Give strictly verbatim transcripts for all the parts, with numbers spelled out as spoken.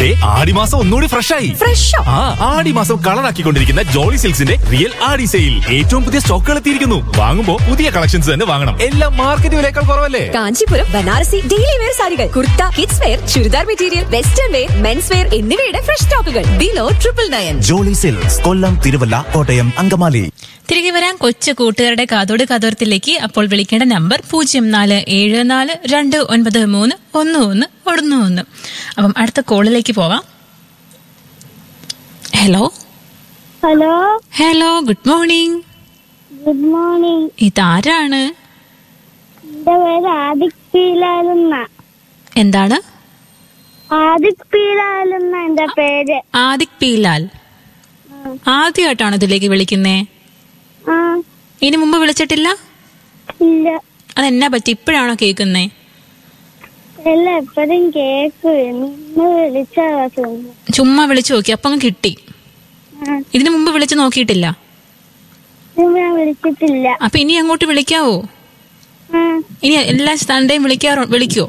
ദേ ആടിമാസം ഒന്നുകൂടി ഫ്രഷ് ആയി. ഫ്രഷോ? ആ ആടിമാസം കളറാക്കിക്കൊണ്ടിരിക്കുന്ന ജോളി സിൽക്സിന്റെ റിയൽ ആടി സെയിൽ. ഏറ്റവും പുതിയ സ്റ്റോക്കുകൾ എത്തിയിരിക്കുന്നു. വാങ്ങുമ്പോ പുതിയ കളക്ഷൻസ് തന്നെ വാങ്ങണം. എല്ലാം മാർക്കറ്റ് വിലയേക്കാൾ കുറവല്ലേ? കാഞ്ചീപുരം ബനാറസി ഡെയിലി വെയർ സാരികൾ, kurta, kids wear, churidar material, western wear, men's wear എന്നിവയുടെ ഫ്രഷ് സ്റ്റോക്കുകൾ below triple nine. Jolly silks, കൊല്ലം, തിരുവല്ല, കോട്ടയം, അങ്കമാലി. തിരികെ വരാൻ കൊച്ചു കൂട്ടുകാരുടെ കാതോട് കാതോരത്തിലേക്ക്. അപ്പോൾ വിളിക്കേണ്ട നമ്പർ പൂജ്യം നാല് ഏഴ് നാല് രണ്ട് ഒൻപത് മൂന്ന് ഒന്ന് ഒന്ന് ഒന്ന് ഒന്ന്. അപ്പം അടുത്ത കോളിലേക്ക് പോവാം. Hello hello hello good morning. Good morning. ഇതാരാണ്? എന്റെ പേര് ആദിക് പീലാലെന്ന. എന്താണ്? ആദിക് പീലാലെന്ന എന്റെ പേര്. ആദിക് പീലാൽ. ആദ്യമായിട്ടാണ് ഇതിലേക്ക് വിളിക്കുന്നേ? ആ. ഇനി മുമ്പ് വിളിച്ചിട്ടില്ല? ഇല്ല. അതെന്നാ പറ്റി ഇപ്പോഴാണോ കേൾക്കുന്നേ? അല്ല, എപ്പോഴും കേക്ക് നിന്ന് വിളിച്ചാ. ചുമ്മാ വിളിച്ചു നോക്കി, അപ്പൊ അങ്ങ് കിട്ടി. ഇതിനു മുമ്പ് വിളിച്ചു നോക്കിയിട്ടില്ല? ഞാൻ വിളിച്ചിട്ടില്ല. അപ്പൊ ഇനി അങ്ങോട്ട് വിളിക്കാവോ? ഇനി എല്ലാ സൺഡേയും വിളിക്കാറോ? വിളിക്കോ?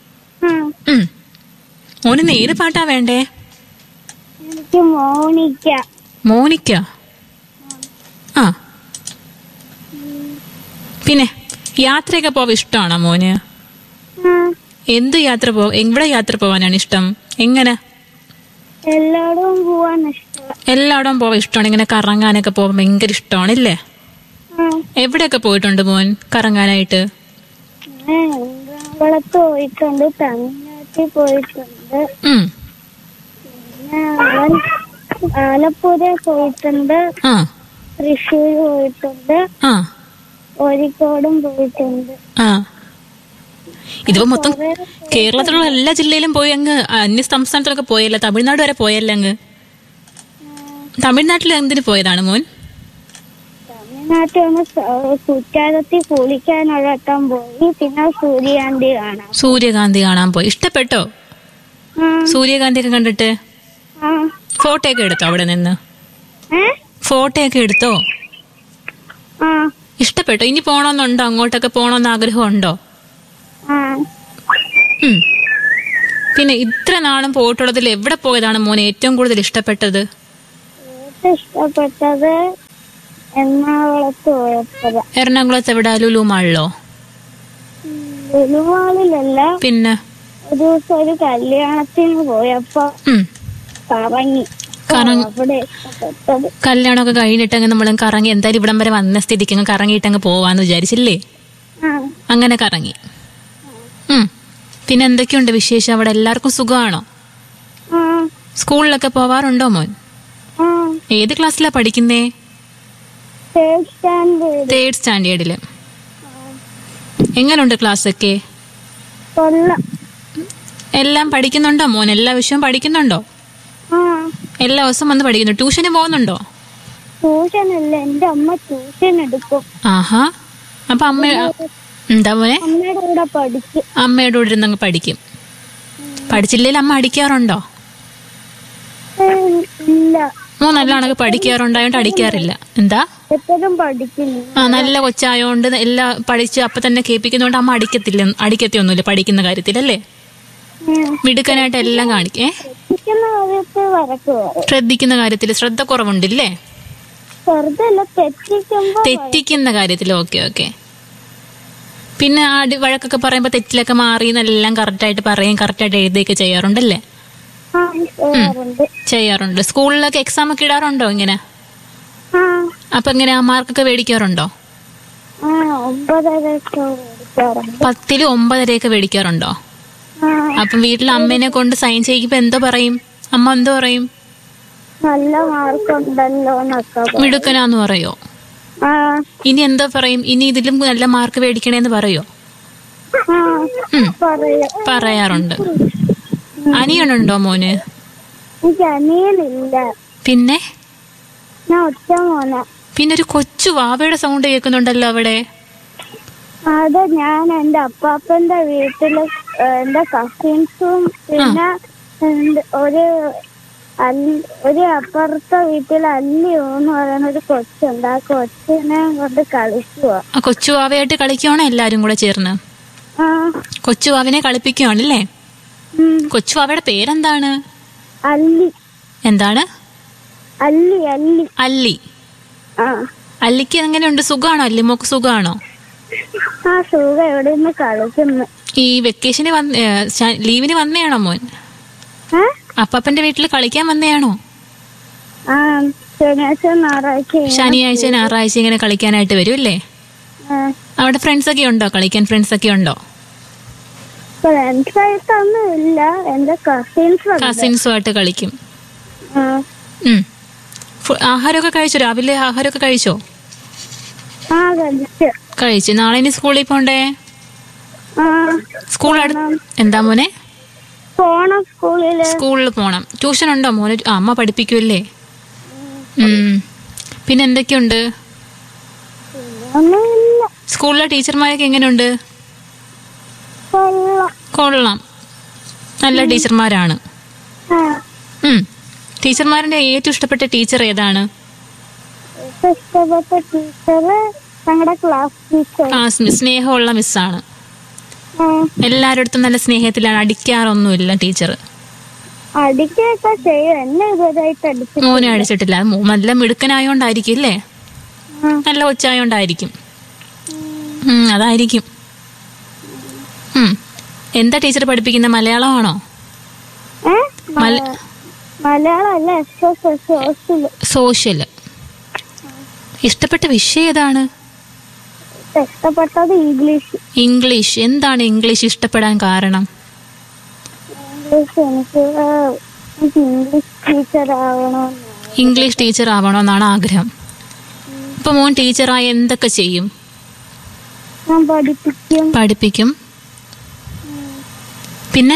മോനിന്ന് ഏത് പാട്ടാ വേണ്ടേ? എനിക്ക് മോണിക്ക. മോനിക്ക. ആ, പിന്നെ യാത്രയൊക്കെ പോവാൻ ഇഷ്ടമാണോ മോന്? എന്ത് യാത്ര പോ എവിടെ യാത്ര പോവാനാണ് ഇഷ്ടം? എങ്ങനെ? എല്ലായിടവും പോവാൻ ഇഷ്ടം. എല്ലായിടവും പോവാൻ ഇഷ്ടമാണ്. ഇങ്ങനെ കറങ്ങാനൊക്കെ പോവാൻ ഭയങ്കര ഇഷ്ടമാണല്ലേ? എവിടെയൊക്കെ പോയിട്ടുണ്ട് മോൻ കറങ്ങാനായിട്ട്? എറണാകുളത്ത് പോയിട്ടുണ്ട്, തമിഴ്നാട്ടിൽ പോയിട്ടുണ്ട്, പിന്നെ ആലപ്പുഴ പോയിട്ടുണ്ട്, തൃശ്ശൂർ പോയിട്ടുണ്ട്, കോഴിക്കോടും പോയിട്ടുണ്ട്. ആ, ഇതിപ്പോ മൊത്തം കേരളത്തിലുള്ള എല്ലാ ജില്ലയിലും പോയി. അങ്ങ് അന്യ സംസ്ഥാനത്തിലൊക്കെ പോയല്ലോ, തമിഴ്നാട് വരെ പോയല്ലേ അങ്ങ്. തമിഴ്നാട്ടിൽ എന്തിനു പോയതാണ് മോൻ? തമിഴ്നാട്ടിൽ ഒന്ന് കുറ്റാലത്തിൽ കുളിക്കാനൊരട്ടം പോയി, പിന്നെ സൂര്യകാന്തി കാണാൻ. സൂര്യകാന്തി കാണാൻ പോയി. ഇഷ്ടപ്പെട്ടോ സൂര്യകാന്തി ഒക്കെ കണ്ടിട്ട്? ഫോട്ടോ ഒക്കെ എടുത്തോ അവിടെ നിന്ന്? ഫോട്ടോ ഒക്കെ എടുത്തോ? ഇഷ്ടപ്പെട്ടോ? ഇനി പോണോന്നുണ്ടോ? അങ്ങോട്ടൊക്കെ പോണോന്ന് ആഗ്രഹം ഉണ്ടോ? പിന്നെ ഇത്ര നാളും പോയിട്ടുള്ളതിൽ എവിടെ പോയതാണ് മോനെ ഏറ്റവും കൂടുതൽ ഇഷ്ടപ്പെട്ടത്? ഇഷ്ടപ്പെട്ടത് എറണാകുളത്ത് പോയപ്പോഴാ. എറണാകുളത്ത് എവിടെ? ലുലു മാളിലോ? ലുലു മാളിലല്ല, പിന്നെ ഒരു ദിവസം ഒരു കല്യാണത്തിന് പോയപ്പോ കറങ്ങി. കല്യാണമൊക്കെ കഴിഞ്ഞിട്ടങ്ങ് നമ്മളും കറങ്ങി. എന്തായാലും ഇവിടം വരെ വന്ന സ്ഥിതിക്ക് കറങ്ങിയിട്ടങ്ങ് പോവാന്ന് വിചാരിച്ചില്ലേ? അങ്ങനെ കറങ്ങി. പിന്നെ എന്തൊക്കെയുണ്ട് വിശേഷം? അവിടെ എല്ലാവർക്കും സുഖമാണോ? സ്കൂളിലൊക്കെ പോവാറുണ്ടോ മോൻ? ഏത് ക്ലാസ്സിലാ പഠിക്കുന്നേ? തേർഡ് സ്റ്റാൻഡേർഡില്. എങ്ങനുണ്ട് ക്ലാസ് ഒക്കെ? എല്ലാം പഠിക്കുന്നുണ്ടോ മോൻ? എല്ലാ വിഷയവും പഠിക്കുന്നുണ്ടോ? എല്ലാ ദിവസവും വന്ന് പഠിക്കുന്നു. ട്യൂഷന് പോകുന്നുണ്ടോ? ട്യൂഷനല്ല, എന്റെ അമ്മ ട്യൂഷൻ എടുക്കും. ആഹാ. അപ്പൊ അമ്മ എന്താ മോനെ? അമ്മയുടെ കൂടെ പഠിക്കും. അമ്മയുടെ കൂടെ ഇരുന്നങ്ങ് പഠിക്കും. പഠിച്ചില്ലെങ്കിൽ അമ്മ അടിക്കാറുണ്ടോ? ഇല്ല. മോൻ നല്ലതാണൊക്കെ പഠിക്കാറുണ്ടായോണ്ട് അടിക്കാറില്ല. എന്താ? എപ്പോഴും പഠിക്കുന്നു. ആ, നല്ല കൊച്ചായോണ്ട് എല്ലാം പഠിച്ച് അപ്പൊ തന്നെ കേൾപ്പിക്കുന്നോണ്ട് അമ്മ അടിക്കത്തില്ല. അടിക്കത്തൊന്നുമില്ല പഠിക്കുന്ന കാര്യത്തിലല്ലേ? മിടുക്കനായിട്ട് എല്ലാം കാണിക്കേ. ശ്രദ്ധിക്കുന്ന കാര്യത്തില് ശ്രദ്ധ കുറവുണ്ടല്ലേ? തെറ്റിക്കുന്ന കാര്യത്തില്. Okay okay. പിന്നെ അടി വഴക്കൊക്കെ പറയുമ്പോ തെറ്റിലൊക്കെ മാറി എന്നെല്ലാം കറക്റ്റായിട്ട് പറയും, കറക്റ്റായിട്ട് എഴുതിയൊക്കെ ചെയ്യാറുണ്ടല്ലേ? ചെയ്യാറുണ്ട്. സ്കൂളിലൊക്കെ എക്സാം ഒക്കെ ഇടാറുണ്ടോ ഇങ്ങനെ? അപ്പൊ ഇങ്ങനെ മാർക്കൊക്കെ മേടിക്കാറുണ്ടോ? പത്തില് ഒമ്പതരയൊക്കെ മേടിക്കാറുണ്ടോ? അപ്പം വീട്ടിൽ അമ്മേനെ കൊണ്ട് സൈൻ ചെയ്യിപ്പോ എന്തോ പറയും അമ്മ? എന്തോ പറയും? നല്ല മാർക്കുണ്ടല്ലോ. മിടുക്കനാന്ന് പറയോ? ഇനി എന്താ പറയും? ഇനി ഇതിലും നല്ല മാർക്ക് മേടിക്കണേന്ന് പറയോ? പറയാറുണ്ട്. അനിയനുണ്ടോ മോന്? അനിയനില്ല. പിന്നെ ഒറ്റ മോന. പിന്നെ ഒരു കൊച്ചു വാവയുടെ സൗണ്ട് കേൾക്കുന്നുണ്ടല്ലോ അവിടെ. അത് ഞാൻ എന്റെ അപ്പാപ്പന്റെ വീട്ടില് എന്റെ കസിൻസും പിന്നെ ഒരു ഒരു അപ്പുറത്തെ വീട്ടിൽ അല്ലിയോ എന്ന് പറയുന്ന ഒരു കൊച്ചുണ്ട്. ആ കൊച്ചിനെ കൊണ്ട് കളിക്കുക. ആ കൊച്ചുവാവയായിട്ട് കളിക്കുവാണോ എല്ലാരും കൂടെ ചേർന്ന്? കൊച്ചുവാവിനെ കളിപ്പിക്കുവാണല്ലേ? കൊച്ചുവാവയുടെ പേരെന്താണ്? അല്ലി. എന്താണ്? അല്ലി അല്ലി അല്ലി. ആ അല്ലിക്ക് എങ്ങനെയുണ്ട്? സുഖാണോ? അല്ലിമോക്ക് സുഖാണോ? ആ സുഖം. എവിടെ നിന്ന് കളിക്കുന്നു. ഈ വെക്കേഷന് വന്ന് ലീവിന് വന്നയാണോ മോൻ? ഏ? അപ്പാപ്പന്റെ വീട്ടിൽ കളിക്കാൻ വന്നയാണോ? ആ ശനിയാഴ്ച ഞായറാഴ്ച ഇങ്ങനെ ശനിയാഴ്ച ഞായറാഴ്ച ഇങ്ങനെ കളിക്കാനായിട്ട് വരും അല്ലേ? ആ, അവിടെ ഫ്രണ്ട്സ് ഒക്കെ ഉണ്ടോ? കളിക്കാൻ ഫ്രണ്ട്സ് ഒക്കെ ഉണ്ടോ? ഫ്രണ്ട്സ് ആയിട്ടൊന്നും ഇല്ല. എന്റെ കസിൻസ് കസിൻസുമായിട്ട് കളിക്കും. ആ ഉം. ഫു- ആഹാരമൊക്കെ കഴിച്ചോ? രാവിലെ ആഹാരമൊക്കെ കഴിച്ചോ? ആ കളിച്ച്. കഴിച്ചു. നാളെ ഇനി സ്കൂളിൽ പോണ്ടേ? ആ സ്കൂൾ അടുത്ത് എന്താ മോനെ? പോണം സ്കൂളില്. സ്കൂളിൽ പോണം. ട്യൂഷൻ ഉണ്ടോ മോനെ? ആ, അമ്മ പഠിപ്പിക്കൂല്ലേ? ഉം. പിന്നെ എന്തൊക്കെയുണ്ട്? ഒന്നുമില്ല. സ്കൂളിലെ ടീച്ചർമാരൊക്കെ എങ്ങനെയുണ്ട്? കൊള്ളാം. കൊള്ളാം. നല്ല ടീച്ചർമാരാണ്. ആ ഉം. ടീച്ചർമാരുടെ ഏറ്റവും ഇഷ്ടപ്പെട്ട ടീച്ചർ ഏതാണ്? ഏറ്റവും ഇഷ്ടപ്പെട്ട ടീച്ചറ് ഞങ്ങളുടെ ക്ലാസ് ടീച്ചർ. ആ, സ്- സ്നേഹമുള്ള മിസ്സാണ്. ആ, എല്ലാവരുടെ അടുത്തും നല്ല സ്നേഹത്തിലാണ്. അടിക്കാറൊന്നുമില്ല ടീച്ചർ. അടിക്കുകയൊക്കെ ചെയ്യും. എന്നെ ഇതുവരെയായിട്ട് അടിച്ചു. മോനെ അടിച്ചിട്ടില്ല. അത് മോ- നല്ല മിടുക്കനായോണ്ടായിരിക്കും അല്ലേ? നല്ല കൊച്ചായോണ്ടായിരിക്കും. ഉം, അതായിരിക്കും. ഉം. എന്താ ടീച്ചർ പഠിപ്പിക്കുന്നത്? മലയാളമാണോ? ഏ മല- മലയാളം അല്ല, S S S social. Social. ഇഷ്ടപ്പെട്ട വിഷയം ഏതാണ്? ഇഷ്ടപ്പെട്ടത് ഇംഗ്ലീഷ്. ഇംഗ്ലീഷ്. എന്താണ് ഇംഗ്ലീഷ് ഇഷ്ടപ്പെടാൻ കാരണം? ഇംഗ്ലീഷ് എനിക്ക് എനിക്ക് ഇംഗ്ലീഷ് ടീച്ചർ ആവണം. ഇംഗ്ലീഷ് ടീച്ചർ ആവണമെന്നാണ് ആഗ്രഹം. ഇപ്പൊ മോൻ ടീച്ചറായി എന്തൊക്കെ ചെയ്യും? ഞാൻ പഠിപ്പിക്കും. പഠിപ്പിക്കും. പിന്നെ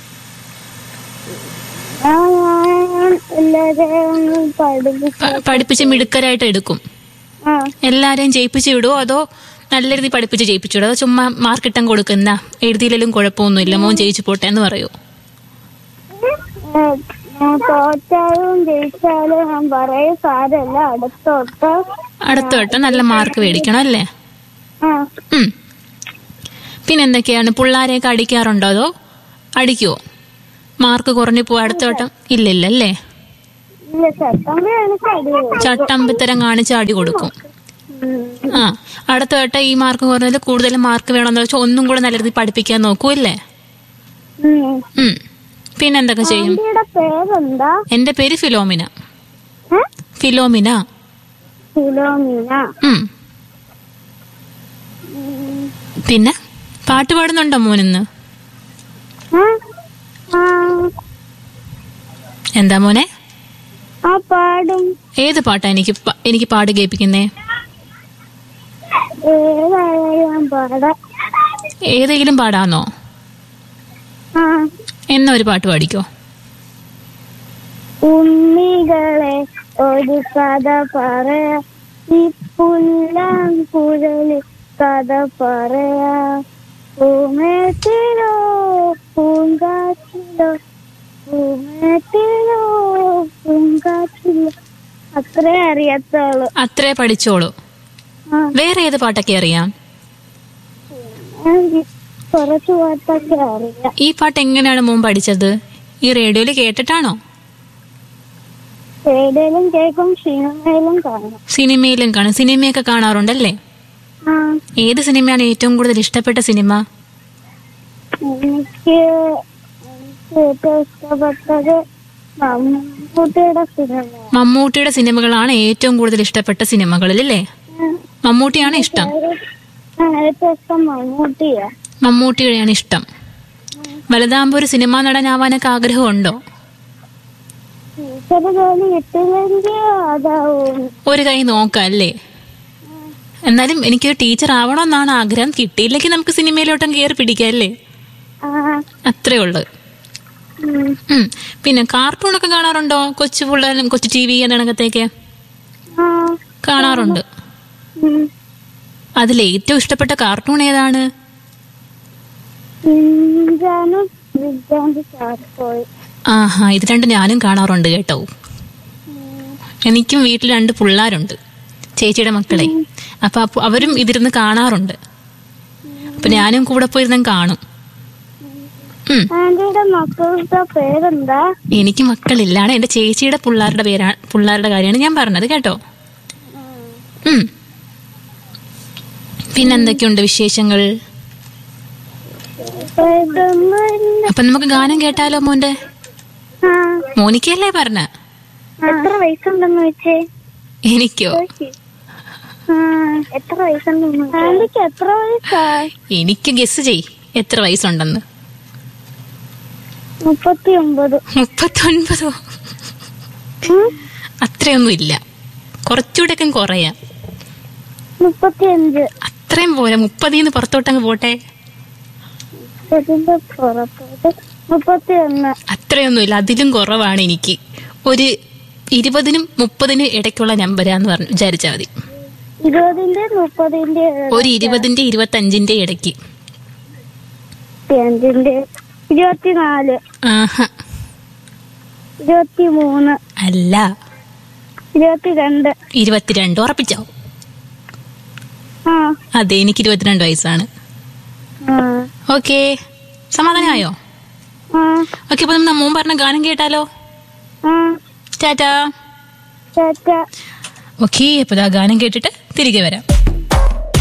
ഞാൻ എല്ലാരെയും പഠിപ്പിക്കും. പ- പഠിപ്പിച്ച് മിടുക്കരായിട്ട് എടുക്കും. ആ എല്ലാരെയും ജയിപ്പിച്ച് വിടുവോ അതോ നല്ല രീതി പഠിപ്പിച്ച് ജയിപ്പിച്ചു വിടുവോ? അതോ ചുമ്മാ മാർക്കിട്ടം കൊടുക്കുന്ന എഴുതിയിലും കുഴപ്പമൊന്നുമില്ല, മോൻ ജയിച്ചു പോട്ടെ എന്ന് പറയൂ? ഏ, ഞാൻ തോറ്റാലും ജയിച്ചാലും ഞാൻ പറയും സാരല്ല, അടുത്തോട്ട്. അടുത്ത വട്ടം നല്ല മാർക്ക് മേടിക്കണം അല്ലേ? ആ ഉം. പിന്നെന്തൊക്കെയാണ്? പിള്ളാരെയൊക്കെ അടിക്കാറുണ്ടോ അതോ അടിക്കുവോ? മാർക്ക് കുറഞ്ഞു പോവാ അടുത്ത വട്ടം? ഇല്ലില്ല അല്ലേ? ഇല്ല, ചട്ടമ്പി എനിക്ക് അടി കൊടുക്കും. ചട്ടമ്പിത്തരം കാണിച്ച് അടി കൊടുക്കും. ഉം. ആ, അടുത്ത വട്ടം ഈ മാർക്ക് കുറഞ്ഞാൽ കൂടുതൽ മാർക്ക് വേണമെന്ന് വെച്ചാൽ ഒന്നും കൂടെ നല്ല രീതിയിൽ പഠിപ്പിക്കാൻ നോക്കൂല്ലേ? ഉം. ഉം. പിന്നെന്തൊക്കെ ചെയ്യും? ആന്റിയുടെ പേരെന്താ? എന്റെ പേര് ഫിലോമിന. ഏ? ഫിലോമിന. ഫിലോമിന. ഉം. പിന്നെ പാട്ട് പാടുന്നുണ്ടോ മോനിന്ന്? ഏ? ആ എന്താ മോനെ? ആ പാടും. ഏത് പാട്ടാ എനിക്ക് പ- എനിക്ക് പാട് കേൾപ്പിക്കുന്നേ? ഏതായാലും പാടാം. ഏതെങ്കിലും പാടാന്നോ? ആ എന്നാ ഒരു പാട്ട് പാടിക്കോ. ഉണ്ണികളെ ഒരു കഥ പറയാ, ഈ പുല്ലാൻ കുഴല് കഥ പറയാ, പൂമേട്ടിലോ പൂങ്കാറ്റിലോ പൂമേട്ടിലോ പൂങ്കാറ്റിലോ. അത്രേ അറിയത്തുള്ളൂ. അത്രേ പഠിച്ചോളൂ. ആ വേറെ ഏത് പാട്ടൊക്കെ അറിയാം? എനിക്ക് കുറച്ച് പാട്ടൊക്കെ അറിയാം. ഈ പാട്ട് എങ്ങനെയാണ് മോൻ പഠിച്ചത്? ഈ റേഡിയോയിൽ കേട്ടിട്ടാണോ? റേഡിയോയിലും കേൾക്കും, സിനിമയിലും കാണും. സിനിമയിലും കാണും. സിനിമയൊക്കെ കാണാറുണ്ടല്ലേ? ആ ഏത് സിനിമയാണ് ഏറ്റവും കൂടുതൽ ഇഷ്ടപ്പെട്ട സിനിമ? എനിക്ക് എനിക്ക് ഏറ്റവും ഇഷ്ടപ്പെട്ടത് മമ്മൂട്ടിയുടെ സിനിമ. മമ്മൂട്ടിയുടെ സിനിമകളാണ് ഏറ്റവും കൂടുതൽ ഇഷ്ടപ്പെട്ട സിനിമകളിൽ അല്ലേ? മമ്മൂട്ടിയാണ് ഇഷ്ടം. ഏറ്റവും ഇഷ്ടം മമ്മൂട്ടിയാ. മമ്മൂട്ടിയുടെയാണ് ഇഷ്ടം. വലുതാകുമ്പോ ഒരു സിനിമാ നടനാവാനൊക്കെ ആഗ്രഹമുണ്ടോ? ടീച്ചർ ജോലി കിട്ടില്ലെങ്കിൽ അതാവും. ഒരു കൈ നോക്കാം അല്ലേ? എന്നാലും എനിക്ക് ടീച്ചർ ആവണമെന്നാണ് ആഗ്രഹം. കിട്ടിയില്ലെങ്കിൽ നമുക്ക് സിനിമയിലോട്ടും കയറി പിടിക്കാം അല്ലേ? ആ അത്രേ ഉള്ളു. ഉം. ഉം. പിന്നെ കാർട്ടൂണൊക്കെ കാണാറുണ്ടോ? കൊച്ചു പിള്ളേരും കൊച്ചു ടി വി എന്നകത്തേക്ക് ആ കാണാറുണ്ട്. ഉം. അതിൽ ഏറ്റവും ഇഷ്ടപ്പെട്ട കാർട്ടൂൺ ഏതാണ്? ഇഞ്ചാനും വിജാനും ചാർക്കോൾ. ആഹാ, ഇത് രണ്ടും ഞാനും കാണാറുണ്ട് കേട്ടോ. എനിക്കും വീട്ടിൽ രണ്ട് പിള്ളേരുണ്ട്, ചേച്ചിയുടെ മക്കളെ. അപ്പൊ അപ്പൊ അവരും ഇതിരുന്ന് കാണാറുണ്ട്. അപ്പൊ ഞാനും കൂടെ പോയിരുന്നും കാണും. ഉം. ആന്റിയുടെ മക്കളുടെ പേരെന്താ? എനിക്ക് മക്കളില്ലാണ്, എന്റെ ചേച്ചിയുടെ പിള്ളേരുടെ പേരാ പിള്ളേരുടെ കാര്യമാണ് ഞാൻ പറഞ്ഞത് കേട്ടോ. ഉം. പിന്നെന്തൊക്കെയുണ്ട് വിശേഷങ്ങൾ? ഇതൊന്നുമില്ല. അപ്പൊ നമുക്ക് ഗാനം കേട്ടാലോ മോന്റെ? ആ, മോനിക്കല്ലേ പറഞ്ഞ? എത്ര വയസ്സുണ്ടെന്ന് വെച്ചേ? എനിക്കോ? ആ, എത്ര വയസ്സുണ്ടെന്ന്? ആന്റിക്ക് എത്ര വയസ്സാ? എനിക്ക് ഗസ് ചെയ് എത്ര വയസ്സുണ്ടെന്ന്. മുപ്പത്തി ഒമ്പത്. മുപ്പത്തൊൻപതോ? അത്രയൊന്നും ഇല്ല, കുറച്ചുകൂടെ കുറയാം. മുപ്പത്തി അഞ്ച്. അത്രയും പോലെ, മുപ്പതിന്ന് പുറത്തോട്ടങ്ങ് പോട്ടെ. പുറത്തോട്ട് മുപ്പത്തി ഒന്ന്. അത്രയൊന്നും ഇല്ല, അതിലും കുറവാണ് എനിക്ക്. ഒരു ഇരുപതിനും മുപ്പതിനും ഇടയ്ക്കുള്ള നമ്പരാന്ന് പറഞ്ഞു വിചാരിച്ചാൽ മതി. ഇരുപതിന്റെ മുപ്പതിന്റെ ഒരു ഇരുപതിന്റെ ഇരുപത്തഞ്ചിന്റെ ഇടയ്ക്ക്. അഞ്ചിന്റെ ഇരുപത്തിനാല്. ആഹാ, ഇരുപത്തി മൂന്ന്. അല്ല, ഇരുപത്തിരണ്ട്. ഇരുപത്തിരണ്ട്. ഉറപ്പിച്ചോ? ആ, അതെ, എനിക്ക് ഇരുപത്തിരണ്ട് വയസ്സാണ്. ഓക്കെ, സമാധാനമായോ? ആ, ഓക്കെ, അപ്പൊ നമ്മൾ മോൻ പറഞ്ഞ ഗാനം കേട്ടാലോ? ആ. ടാറ്റാ. ടാറ്റാ. ഓക്കെ, അപ്പൊ ആ ഗാനം കേട്ടിട്ട് തിരികെ വരാം.